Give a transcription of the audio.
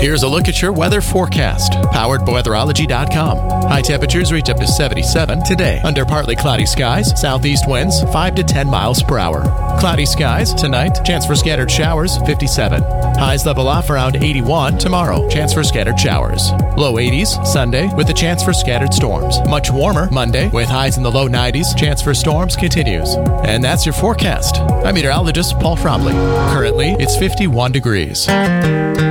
Here's a look at your weather forecast, powered by weatherology.com. High temperatures reach up to 77 today. Under partly cloudy skies, southeast winds 5 to 10 miles per hour. Cloudy skies tonight, chance for scattered showers 57. Highs level off around 81 tomorrow, chance for scattered showers. Low 80s Sunday with a chance for scattered storms. Much warmer Monday with highs in the low 90s, chance for storms continues. And that's your forecast. I'm meteorologist Paul Fromley. Currently, it's 51 degrees.